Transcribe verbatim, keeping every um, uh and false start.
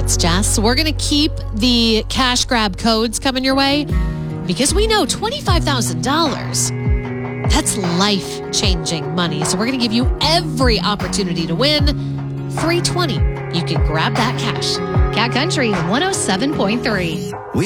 It's Jess. We're going to keep the cash grab codes coming your way because we know twenty-five thousand dollars, that's life-changing money. So we're going to give you every opportunity to win. three twenty, you can grab that cash. Cat Country one oh seven point three. We